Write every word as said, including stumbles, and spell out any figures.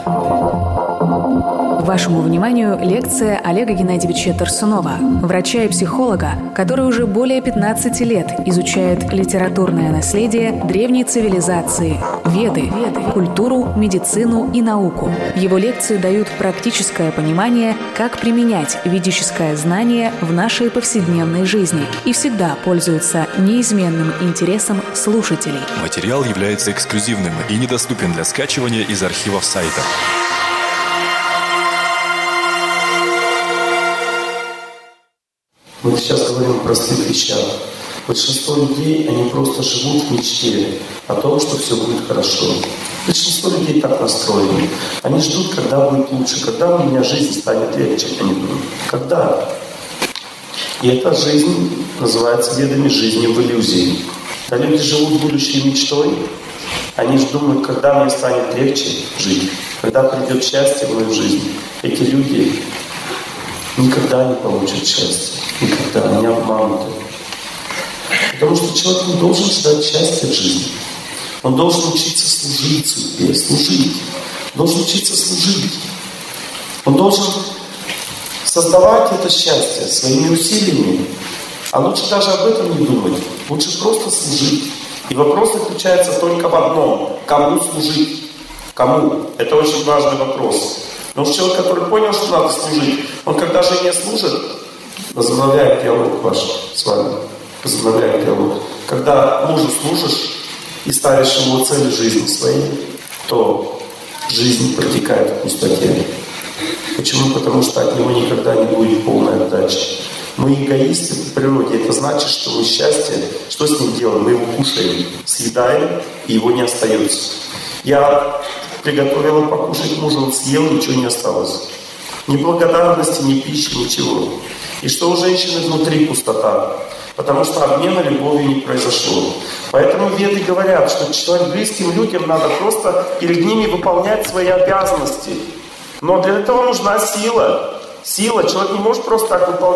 Вашему вниманию лекция Олега Геннадьевича Тарсунова, врача и психолога, который уже более пятнадцати лет изучает литературное наследие древней цивилизации, веды, культуру, медицину и науку. Его лекции дают практическое понимание, как применять ведическое знание в нашей повседневной жизни и всегда пользуются неизменным интересом слушателей. Материал является эксклюзивным и недоступен для скачивания из архивов сайта. Мы сейчас говорим о простых вещах. Большинство людей, они просто живут в мечте о том, что все будет хорошо. Большинство людей так настроены. Они ждут, когда будет лучше, когда у меня жизнь станет легче. Они думают, когда? И эта жизнь называется ведами жизни в иллюзии. Когда люди живут будущей мечтой, они же думают, когда мне станет легче жить, когда придет счастье в мою жизнь. Эти люди никогда не получат счастье. Никогда, они обмануты. Потому что человек не должен ждать счастья в жизни. Он должен учиться служить судьбе, служить. Он должен учиться служить. Он должен создавать это счастье своими усилиями. А лучше даже об этом не думать. Лучше просто служить. И вопрос заключается только в одном. Кому служить? Кому? Это очень важный вопрос. Но уж человек, который понял, что надо служить, он когда жене служит, возобновляет диалог ваш с вами. Возобновляет диалог. Когда мужу служишь и ставишь его целью жизни своей, то жизнь протекает в пустоте. Почему? Потому что от него никогда не будет полной отдачи. Мы эгоисты по природе. Это значит, что мы счастье, что с ним делаем? Мы его кушаем, съедаем, и его не остается. Я приготовила покушать мужу, он съел, ничего не осталось. Ни благодарности, ни пищи, ничего. И что у женщины внутри пустота? Потому что обмена любовью не произошло. Поэтому веды говорят, что человек близким людям надо просто перед ними выполнять свои обязанности. Но для этого нужна сила. Сила. Человек не может просто так выполнять.